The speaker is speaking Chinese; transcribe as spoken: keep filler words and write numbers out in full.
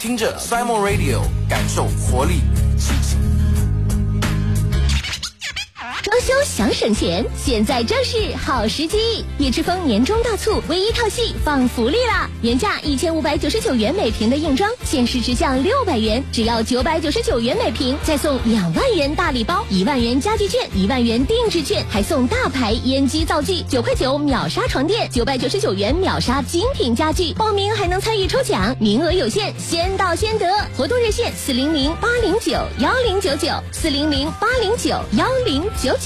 听着 Simon Radio， 感受活力激情。 装修想省钱，现在正是好时机！叶之峰年终大促，唯一套系放福利啦！原价一千五百九十九元每平的硬装，限时直降六百元，只要九百九十九元每平，再送两万元大礼包，一万元家具券，一万元定制券，还送大牌烟机皂剂，九块九秒杀床垫，九百九十九元秒杀精品家具。报名还能参与抽奖，名额有限，先到先得。活动热线四零零八零九幺零九九，四零零八零九幺零九九。